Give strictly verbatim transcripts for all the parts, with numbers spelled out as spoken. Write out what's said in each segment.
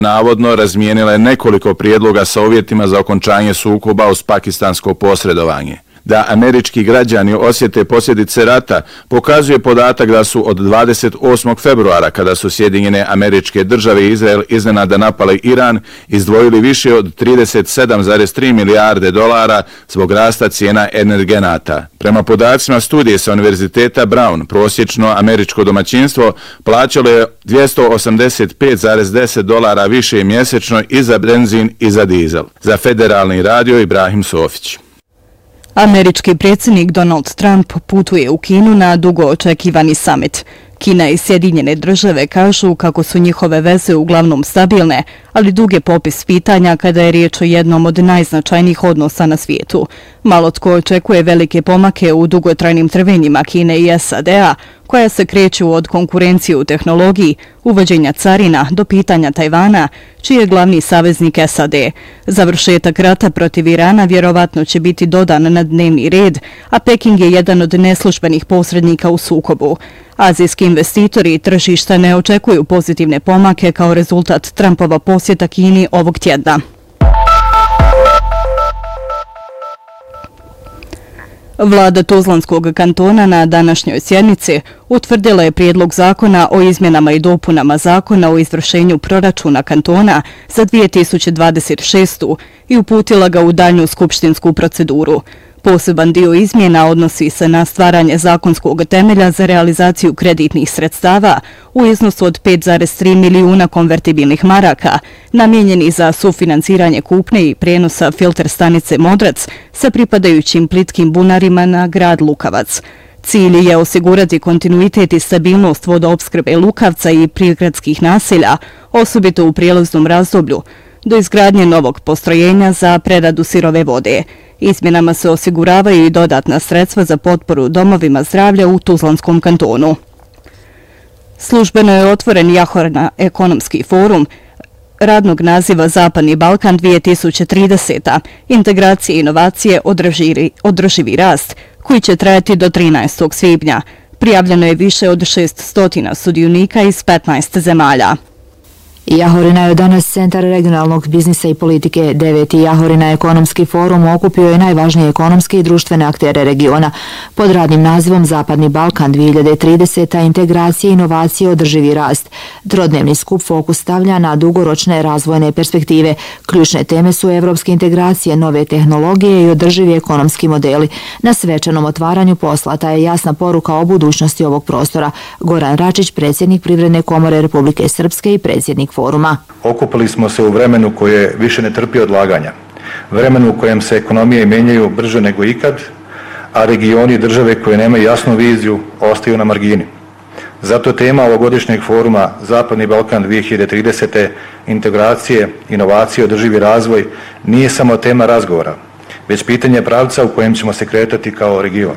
navodno razmijenila je nekoliko prijedloga sa uvjetima za okončanje sukoba uz pakistansko posredovanje. Da američki građani osjete posljedice rata pokazuje podatak da su od dvadeset osmog februara, kada su Sjedinjene Američke Države i Izrael iznenada napali Iran, izdvojili više od trideset sedam zarez tri milijarde dolara zbog rasta cijena energenata. Prema podacima studije sa Univerziteta Brown, prosječno američko domaćinstvo plaćalo je dvjesto osamdeset pet zarez deset dolara više mjesečno i za benzin i za dizel. Za Federalni radio Ibrahim Sofić. Američki predsjednik Donald Trump putuje u Kinu na dugo očekivani summit. Kina i Sjedinjene Države kažu kako su njihove veze uglavnom stabilne, ali dug je popis pitanja kada je riječ o jednom od najznačajnijih odnosa na svijetu. Malo tko očekuje velike pomake u dugotrajnim trvenjima Kine i S A D-a, koja se kreću od konkurencije u tehnologiji, uvođenja carina do pitanja Tajvana, čiji je glavni saveznik S A D. Završetak rata protiv Irana vjerovatno će biti dodan na dnevni red, a Peking je jedan od neslužbenih posrednika u sukobu. Azijski investitori i tržišta ne očekuju pozitivne pomake kao rezultat Trumpova posjeta Kini ovog tjedna. Vlada Tuzlanskog kantona na današnjoj sjednici utvrdila je prijedlog zakona o izmjenama i dopunama zakona o izvršenju proračuna kantona za dvije tisuće dvadeset šestu. i uputila ga u daljnju skupštinsku proceduru. Poseban dio izmjena odnosi se na stvaranje zakonskog temelja za realizaciju kreditnih sredstava u iznosu od pet zarez tri milijuna konvertibilnih maraka, namijenjeni za sufinanciranje kupnje i prijenosa filter stanice Modrac sa pripadajućim plitkim bunarima na grad Lukavac. Cilj je osigurati kontinuitet i stabilnost vodoopskrbe Lukavca i prigradskih naselja, osobito u prijelaznom razdoblju, do izgradnje novog postrojenja za preradu sirove vode. Izmjenama se osiguravaju i dodatna sredstva za potporu domovima zdravlja u Tuzlanskom kantonu. Službeno je otvoren Jahorna ekonomski forum radnog naziva Zapadni Balkan dvije tisuće trideseta, integracije, inovacije, održivi, održivi rast, koji će trajati do trinaestog svibnja. Prijavljeno je više od šeststo sudionika iz petnaest zemalja. Jahorina je danas centar regionalnog biznisa i politike. Deveti Jahorina ekonomski forum okupio je najvažnije ekonomske i društvene aktere regiona pod radnim nazivom Zapadni Balkan dvije tisuće trideseta, integracije, inovacije, održivi rast. Trodnevni skup fokus stavlja na dugoročne razvojne perspektive. Ključne teme su evropske integracije, nove tehnologije i održivi ekonomski modeli. Na svečanom otvaranju poslata je jasna poruka o budućnosti ovog prostora. Goran Račić, predsjednik Privredne komore Republike Srpske i predsjednik foruma. Okupili smo se u vremenu koje više ne trpi odlaganja, vremenu u kojem se ekonomije menjaju brže nego ikad, a regioni i države koje nemaju jasnu viziju ostaju na margini. Zato tema ovogodišnjeg foruma Zapadni Balkan dvije tisuće tridesete, integracije, inovacije, održivi razvoj nije samo tema razgovora, već pitanje pravca u kojem ćemo se kretati kao region.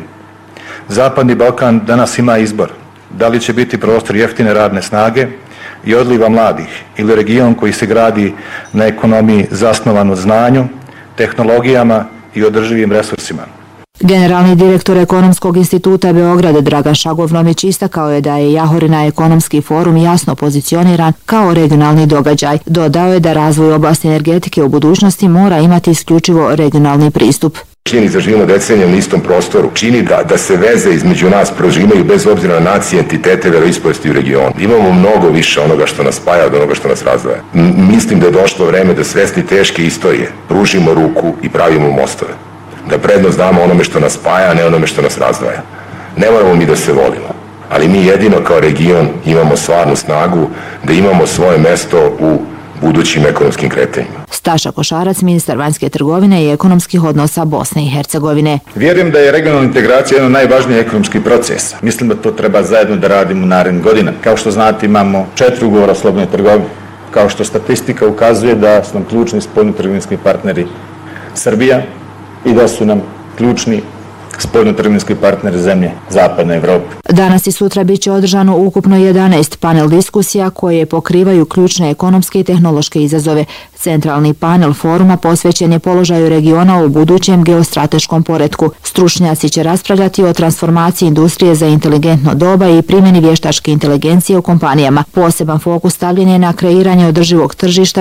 Zapadni Balkan danas ima izbor, da li će biti prostor jeftine radne snage i odliva mladih ili region koji se gradi na ekonomiji zasnovan u znanju, tehnologijama i održivim resursima. Generalni direktor Ekonomskog instituta Beograda Dragan Šagovnomić istakao je da je Jahorina ekonomski forum jasno pozicioniran kao regionalni događaj. Dodao je da razvoj oblasti energetike u budućnosti mora imati isključivo regionalni pristup. Čini da živimo decenijom na istom prostoru, čini da, da se veze između nas prožimaju bez obzira na nacije, entitete, veroispovesti u regionu. Imamo mnogo više onoga što nas spaja od onoga što nas razdvaja. M- mislim da je došlo vreme da svesni teške istorije pružimo ruku i pravimo mostove. Da prednost damo onome što nas spaja, a ne onome što nas razdvaja. Ne moramo mi da se volimo, ali mi jedino kao region imamo stvarnu snagu da imamo svoje mesto u budućim ekonomskim kretanjima. Staša Košarac, ministar vanjske trgovine i ekonomskih odnosa Bosne i Hercegovine. Vjerujem da je regionalna integracija jedan od najvažnijih ekonomskih procesa. Mislim da to treba zajedno da radimo u narednim godinama. Kao što znate, imamo četiri ugovora o slobodnoj trgovini. Kao što statistika ukazuje da su nam ključni spoljnotrgovinski partneri Srbija i da su nam ključni spoljnotrgovinski partneri zemlje Zapadne Evrope. Danas i sutra biće održano ukupno jedanaest panel diskusija koje pokrivaju ključne ekonomske i tehnološke izazove. Centralni panel foruma posvećen je položaju regiona u budućem geostrateškom poretku. Stručnjaci će raspravljati o transformaciji industrije za inteligentno doba i primjeni vještačke inteligencije u kompanijama. Poseban fokus stavljen je na kreiranje održivog tržišta